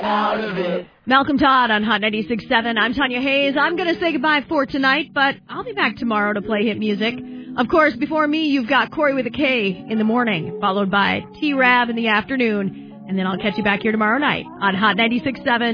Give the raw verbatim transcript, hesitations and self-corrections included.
out of it. Malcolm Todd on Hot ninety-six point seven. I'm Tanya Hayes. I'm going to say goodbye for tonight, but I'll be back tomorrow to play hit music. Of course, before me, you've got Corey with a K in the morning, followed by T-Rab in the afternoon, and then I'll catch you back here tomorrow night on Hot ninety-six point seven.